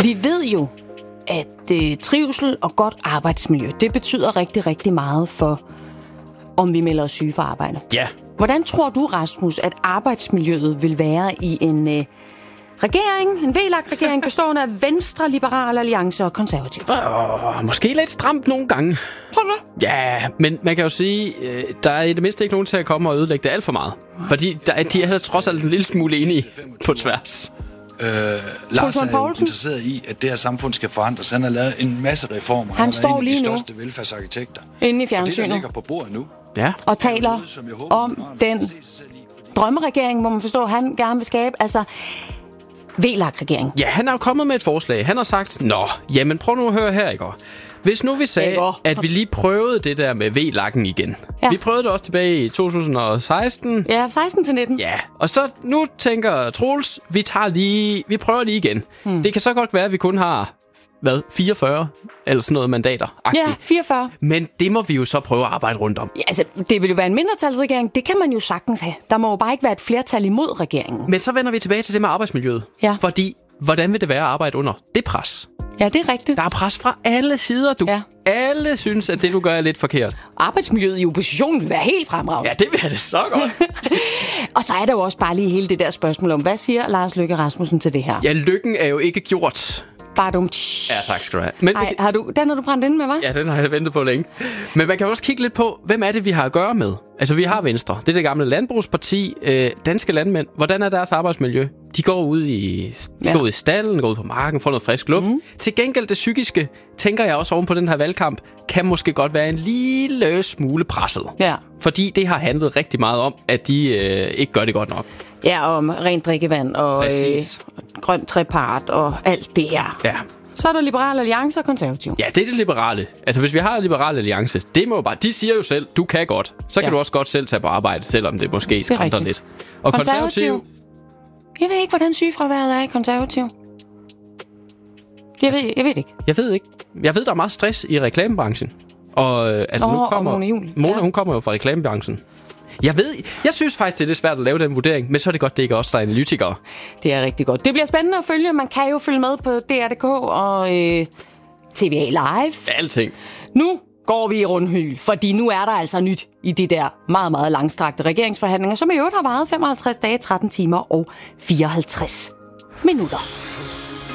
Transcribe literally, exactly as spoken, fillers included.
Vi ved jo, at øh, trivsel og godt arbejdsmiljø, det betyder rigtig, rigtig meget for, om vi melder os syge for arbejde. Ja. Hvordan tror du, Rasmus, at arbejdsmiljøet vil være i en øh, regering, en V L A K-regering, bestående af Venstre, Liberal Alliance og Konservativ? Oh, måske lidt stramt nogle gange. Tror du det? Ja, men man kan jo sige, øh, der er i det mindste ikke nogen til at komme og ødelægge det alt for meget. Fordi der, de er trods alt en lille smule enige på tværs. Øh, Lars er jo interesseret i, at det her samfund skal forandres. Han har lavet en masse reformer. Han, han står er en af lige de nu største velfærdsarkitekter. inde i fjernsynet. Og det, der ligger på bordet nu, ja. Og taler om den drømmeregering, hvor man forstår, han gerne vil skabe. Altså, V L A K-regering. Ja, han er jo kommet med et forslag. Han har sagt, nå, jamen prøv nu at høre her, ikke? Hvis nu vi sagde, at vi lige prøvede det der med V L A K'en igen. Ja. Vi prøvede det også tilbage i to tusind og seksten. Ja, seksten til nitten. Ja, og så nu tænker Troels, vi tager lige, vi prøver lige igen. Hmm. Det kan så godt være, at vi kun har, hvad, fireogfyrre eller sådan noget mandater. Ja, fireogfyrre. Men det må vi jo så prøve at arbejde rundt om. Ja, altså, det vil jo være en mindretalsregering. Det kan man jo sagtens have. Der må jo bare ikke være et flertal imod regeringen. Men så vender vi tilbage til det med arbejdsmiljøet. Ja. Fordi, hvordan vil det være at arbejde under det pres? Ja, det er rigtigt. Der er pres fra alle sider, du. Ja. Alle synes, at det, du gør, er lidt forkert. Arbejdsmiljøet i oppositionen vil være helt fremragende. Ja, det vil det så godt. Og så er der jo også bare lige hele det der spørgsmål om, hvad siger Lars Løkke Rasmussen til det her? Ja, lykken er jo ikke gjort. Bare dumt. Ja, tak skal du have. Men, Ej, har du, den har du brændt inde med, hva'? Ja, den har jeg ventet på længe. Men man kan også kigge lidt på, hvem er det, vi har at gøre med? Altså, vi har Venstre. Det er det gamle landbrugsparti. Øh, danske landmænd. Hvordan er deres arbejdsmiljø? De går ud i, de ja. går ud i stallen, går ud på marken, får noget frisk luft. Mm. Til gengæld det psykiske, tænker jeg også oven på den her valgkamp, kan måske godt være en lille smule presset. Ja. Fordi det har handlet rigtig meget om, at de øh, ikke gør det godt nok. Ja, om rent drikkevand og øh, grøn trepart og alt det her. Ja. Så er der Liberal Alliance og Konservativ. Ja, det er det liberale. Altså, hvis vi har Liberal Alliance, det må bare... De siger jo selv, du kan godt. Så kan ja. du også godt selv tage på arbejde, selvom det måske skrænder lidt. Og Konservativ... Konservativ? Jeg ved ikke, hvordan sygefraværet er i Konservativ. Jeg ved, jeg ved det ikke. Jeg ved ikke. Jeg ved, der er meget stress i reklamebranchen. Og øh, altså, oh, nu kommer... Mona Juhl. Mona, ja. hun kommer jo fra reklamebranchen. Jeg ved, jeg synes faktisk, det er lidt svært at lave den vurdering, men så er det godt, det ikke er os, der er analytikere. Det er rigtig godt. Det bliver spændende at følge. Man kan jo følge med på D R punktum D K og øh, T V A Live. Alting. Nu går vi i rundhyl, fordi nu er der altså nyt i de der meget, meget langstrakte regeringsforhandlinger, som i øvrigt har varet femoghalvtreds dage, tretten timer og fireoghalvtreds minutter.